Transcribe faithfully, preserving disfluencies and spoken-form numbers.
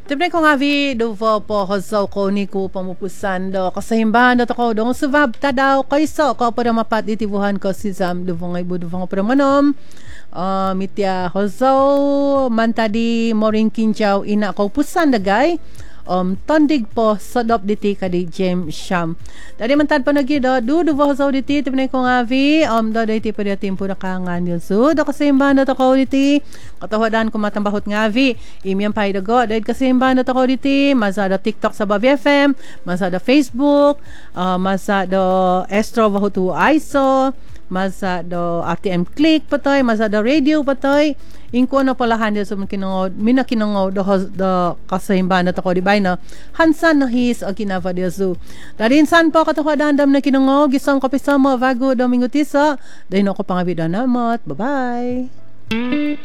Tibre ko nga vi do po hoso ko ni ko pamupusan do kasahimbahan do ko do subab ta daw kayso ko pa mapat itibuhan ko si Sam do ngay budo ko pa manom uh, mitya hoso mantadi moring kinjaw ina ko pusan dagay um tondig po sodop diti kadi James Sham. Tadi mantad pa nagi do do do hoso diti tibre ko nga vi um do diti pa di tempo na kangan yun so do kasahimbahan do ko diti katawadan ko matambahot nga vi imyan pay dago dahil kasahimbahan do ko diti masada TikTok sa Babi F M masada Facebook uh, masada Estro Bahutu Aiso masada R T M Click patoy masada radio patoy ingko na palahan sa kinangod mina kinangod do do kasahimbahan do ko di bay na hansan na his o kinava de so darin san po katawadan dam na kinangod gisang kapisama vago domingo tisa dahil ako pangabi na namot bye bye.